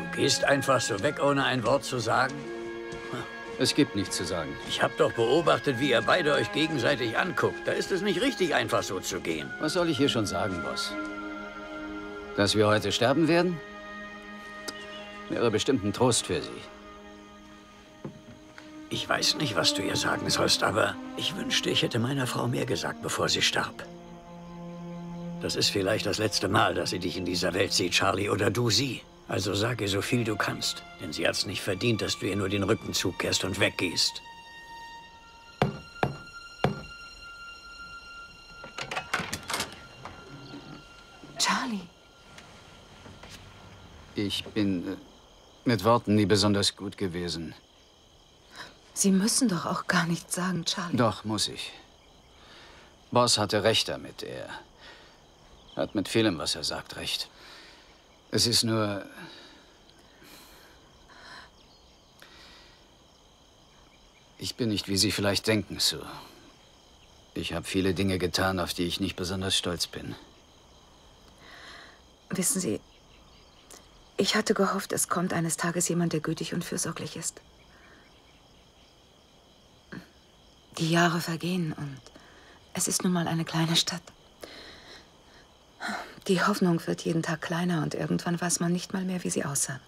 gehst einfach so weg, ohne ein Wort zu sagen? Es gibt nichts zu sagen. Ich habe doch beobachtet, wie ihr beide euch gegenseitig anguckt. Da ist es nicht richtig, einfach so zu gehen. Was soll ich hier schon sagen, Boss? Dass wir heute sterben werden? Wäre bestimmt ein Trost für Sie. Ich weiß nicht, was du ihr sagen sollst, aber ich wünschte, ich hätte meiner Frau mehr gesagt, bevor sie starb. Das ist vielleicht das letzte Mal, dass sie dich in dieser Welt sieht, Charlie, oder du sie. Also sag ihr so viel du kannst, denn sie hat's nicht verdient, dass du ihr nur den Rücken zukehrst und weggehst. Charlie. Ich bin mit Worten nie besonders gut gewesen. Sie müssen doch auch gar nichts sagen, Charlie. Doch, muss ich. Boss hatte recht damit. Er hat mit vielem, was er sagt, recht. Es ist nur... Ich bin nicht, wie Sie vielleicht denken, Sue. Ich habe viele Dinge getan, auf die ich nicht besonders stolz bin. Wissen Sie, ich hatte gehofft, es kommt eines Tages jemand, der gütig und fürsorglich ist. Die Jahre vergehen und es ist nun mal eine kleine Stadt. Die Hoffnung wird jeden Tag kleiner und irgendwann weiß man nicht mal mehr, wie sie aussah.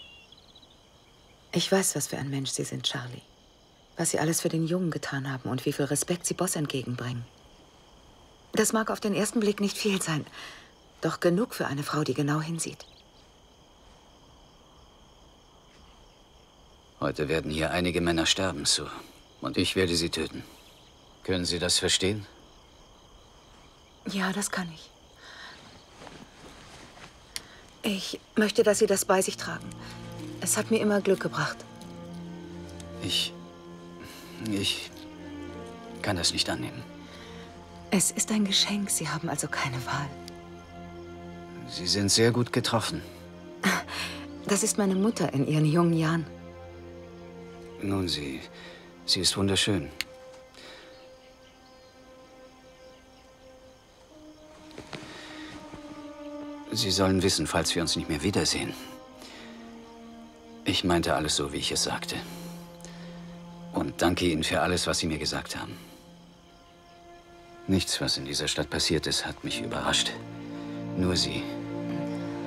Ich weiß, was für ein Mensch Sie sind, Charlie. Was Sie alles für den Jungen getan haben und wie viel Respekt Sie Boss entgegenbringen. Das mag auf den ersten Blick nicht viel sein, doch genug für eine Frau, die genau hinsieht. Heute werden hier einige Männer sterben, Sue. Und ich werde sie töten. Können Sie das verstehen? Ja, das kann ich. Ich möchte, dass Sie das bei sich tragen. Es hat mir immer Glück gebracht. Ich kann das nicht annehmen. Es ist ein Geschenk. Sie haben also keine Wahl. Sie sind sehr gut getroffen. Das ist meine Mutter in ihren jungen Jahren. Nun, sie ist wunderschön. Sie sollen wissen, falls wir uns nicht mehr wiedersehen. Ich meinte alles so, wie ich es sagte. Und danke Ihnen für alles, was Sie mir gesagt haben. Nichts, was in dieser Stadt passiert ist, hat mich überrascht. Nur Sie.